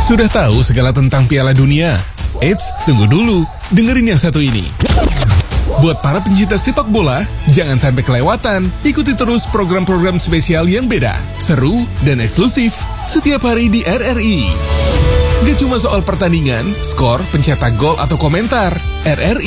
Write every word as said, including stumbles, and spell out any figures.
Sudah tahu segala tentang Piala Dunia? Eits, tunggu dulu, dengerin yang satu ini. Buat para pencinta sepak bola, jangan sampai kelewatan. Ikuti terus program-program spesial yang beda, seru, dan eksklusif setiap hari di R R I. Gak cuma soal pertandingan, skor, pencetak gol, atau komentar. R R I